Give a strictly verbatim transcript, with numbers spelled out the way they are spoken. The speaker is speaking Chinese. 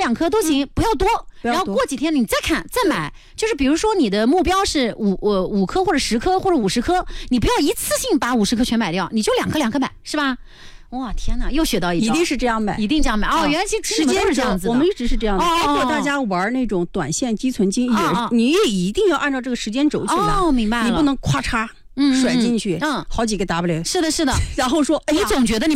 两颗都行，嗯、不要多。然后过几天你再看再买，就是比如说你的目标是五呃五颗或者十颗或者五十颗，你不要一次性把五十颗全买掉，你就两颗两颗买，是吧？哇天哪，又学到一招， 一定是这样买， 一定这样买哦。原来其实时间是这样子的， 我们一直是这样的。 哦、 包括大家玩那种短线积存金，也、哦、你也一定要按照这个时间轴去来。 哦，明白了， 你不能咔嚓。嗯，甩进去，嗯，好几个 W， 是的，是的。 然后说，哎呀， 你总觉得你